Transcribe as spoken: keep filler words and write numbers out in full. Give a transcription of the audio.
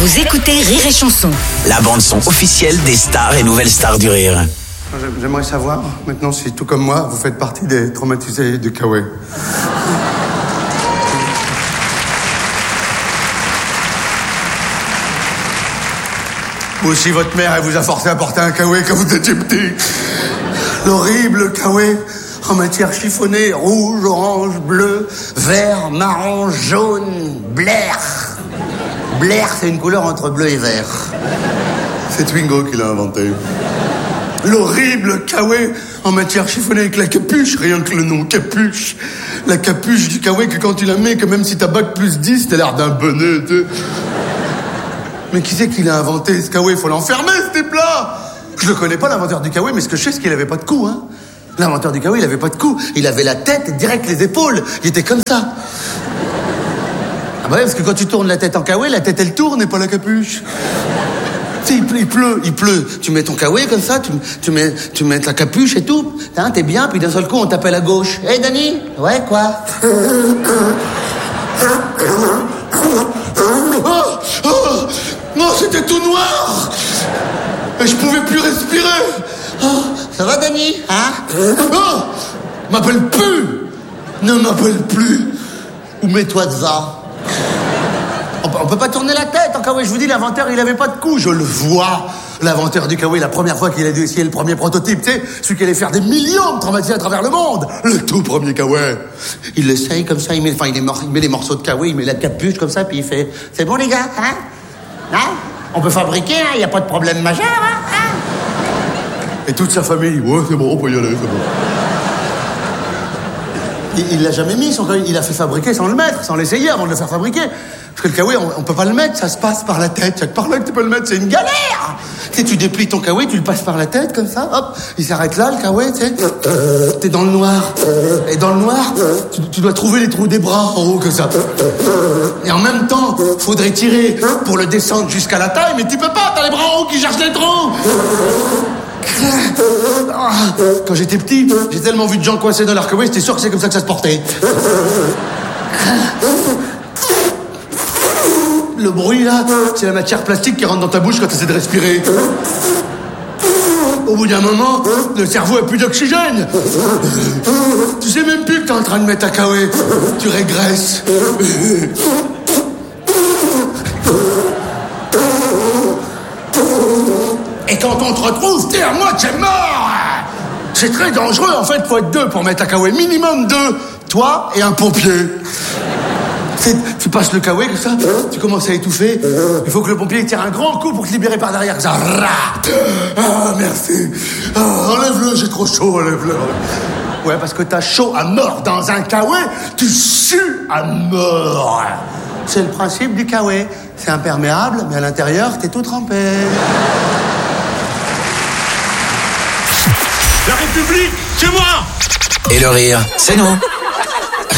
Vous écoutez Rire et Chanson. La bande-son officielle des stars et nouvelles stars du rire. J'aimerais savoir, maintenant, si tout comme moi, vous faites partie des traumatisés de Kawe. Ou si votre mère, elle vous a forcé à porter un Kawe quand vous étiez petit. L'horrible Kawe en matière chiffonnée, rouge, orange, bleu, vert, marron, jaune, blair. Blair, c'est une couleur entre bleu et vert. C'est Twingo qui l'a inventé. L'horrible Kawe en matière chiffonnée avec la capuche, rien que le nom, capuche. La capuche du Kawe que quand tu la mets, que même si t'as bac plus dix, t'as l'air d'un bonnet, tu... Mais qui c'est qui l'a inventé, ce Kawe? Faut l'enfermer, ce type-là! Je le connais pas, l'inventeur du Kawe, mais ce que je sais, c'est qu'il avait pas de cou, hein. L'inventeur du Kawe, il avait pas de cou. Il avait la tête et direct les épaules. Il était comme ça. Ah bah ouais, parce que quand tu tournes la tête en Kawe, la tête, elle tourne et pas la capuche. Tu sais, il pleut, il pleut, il pleut. Tu mets ton Kawe comme ça, tu, tu, mets, tu mets ta capuche et tout. Hein, t'es bien, puis d'un seul coup, on t'appelle à gauche. Hé, hey, Dani? Ouais, quoi? Oh, oh, non, c'était tout noir. Et je pouvais plus respirer. Oh, ça va, Dani? Hein? Oh, m'appelle plus. Ne m'appelle plus. Ou mets-toi devant. On peut, on peut pas tourner la tête en Kawe. Je vous dis, l'inventeur, il avait pas de cou. Je le vois. L'inventeur du Kawe, la première fois qu'il a dû essayer le premier prototype, tu sais, celui qui allait faire des millions de traumatisés à travers le monde. Le tout premier Kawe. Il l'essaye comme ça, il met, enfin, il, mor- il met les morceaux de Kawe, il met la capuche comme ça, puis il fait, c'est bon les gars, hein? Hein? On peut fabriquer, hein? Il y a pas de problème majeur, hein? Hein? Et toute sa famille, ouais, c'est bon, on peut y aller, c'est bon. Il, il l'a jamais mis, son Kawe. Il l'a fait fabriquer sans le mettre, sans l'essayer avant de le faire fabriquer. Parce que le Kawe, on, on peut pas le mettre, ça se passe par la tête. C'est par là que tu peux le mettre, c'est une galère. Tu sais, tu déplies ton Kawe, tu le passes par la tête, comme ça, hop, il s'arrête là, le Kawe, tu sais. T'es dans le noir. Et dans le noir, tu, tu dois trouver les trous des bras en haut, comme ça. Et en même temps, faudrait tirer pour le descendre jusqu'à la taille, mais tu peux pas, t'as les bras en haut qui cherchent les trous. Quand j'étais petit, j'ai tellement vu de gens coincés dans leur Kawe, j'étais sûr que c'est comme ça que ça se portait. Le bruit, là, c'est la matière plastique qui rentre dans ta bouche quand tu essaies de respirer. Au bout d'un moment, le cerveau a plus d'oxygène. Tu sais même plus que t'es en train de mettre ta Kawe. Tu régresses. Et quand on te retrouve, t'es à moitié mort. C'est très dangereux, en fait, faut être deux pour mettre ta Kawe. Minimum deux. Toi et un pompier. C'est, tu passes le Kawe comme ça, tu commences à étouffer. Il faut que le pompier tire un grand coup pour te libérer par derrière. Ça, ah, merci. Ah, enlève-le, j'ai trop chaud, enlève-le. Ouais, parce que t'as chaud à mort dans un Kawe, tu sues à mort. C'est le principe du Kawe. C'est imperméable, mais à l'intérieur, t'es tout trempé. La République, c'est moi! Et le rire, c'est nous.